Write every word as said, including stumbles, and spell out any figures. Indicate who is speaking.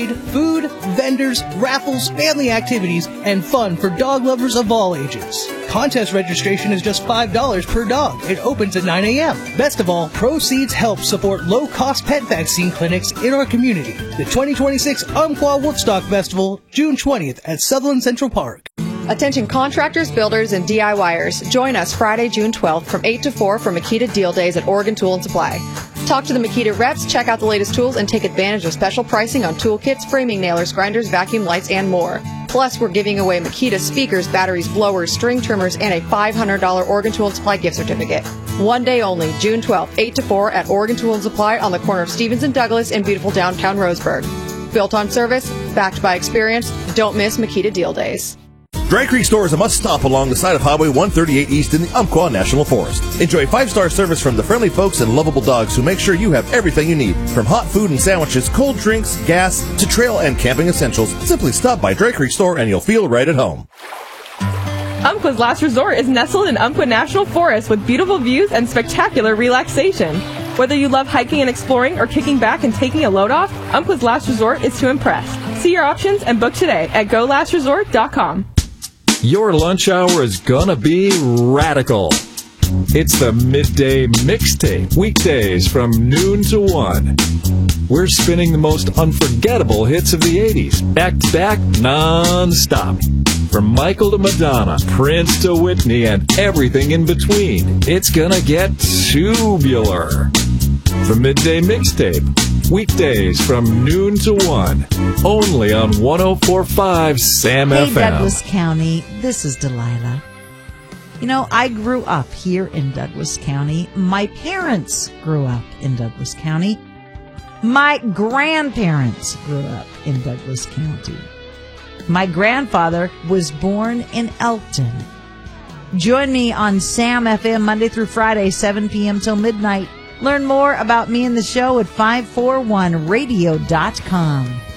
Speaker 1: Food, vendors, raffles, family activities, and fun for dog lovers of all ages. Contest registration is just five dollars per dog. It opens at nine a.m. Best of all, proceeds help support low-cost pet vaccine clinics in our community. The twenty twenty-six Umpqua Wolfstock Festival, June twentieth at Sutherland Central Park.
Speaker 2: Attention contractors, builders, and DIYers. Join us Friday, June twelfth from eight to four for Makita Deal Days at Oregon Tool and Supply. Talk to the Makita reps, check out the latest tools, and take advantage of special pricing on toolkits, framing nailers, grinders, vacuum lights, and more. Plus, we're giving away Makita speakers, batteries, blowers, string trimmers, and a five hundred dollars Oregon Tool and Supply gift certificate. One day only, June twelfth, eight to four at Oregon Tool and Supply on the corner of Stevens and Douglas in beautiful downtown Roseburg. Built on service, backed by experience. Don't miss Makita Deal Days.
Speaker 3: Dry Creek Store is a must-stop along the side of Highway one thirty-eight East in the Umpqua National Forest. Enjoy five-star service from the friendly folks and lovable dogs who make sure you have everything you need. From hot food and sandwiches, cold drinks, gas, to trail and camping essentials, simply stop by Dry Creek Store and you'll feel right at home.
Speaker 4: Umpqua's last resort is nestled in Umpqua National Forest with beautiful views and spectacular relaxation. Whether you love hiking and exploring or kicking back and taking a load off, Umpqua's last resort is to impress. See your options and book today at go last resort dot com.
Speaker 5: Your lunch hour is gonna be radical. It's the Midday Mixtape, weekdays from noon to one. We're spinning the most unforgettable hits of the eighties, back to back, non-stop. From Michael to Madonna, Prince to Whitney, and everything in between. It's gonna get tubular. The Midday Mixtape, weekdays from noon to one, only on one oh four point five Sam
Speaker 6: hey,
Speaker 5: F M.
Speaker 6: Hey, Douglas County, this is Delilah. You know, I grew up here in Douglas County. My parents grew up in Douglas County. My grandparents grew up in Douglas County. My grandfather was born in Elkton. Join me on Sam F M Monday through Friday, seven p.m. till midnight. Learn more about me and the show at five four one radio dot com.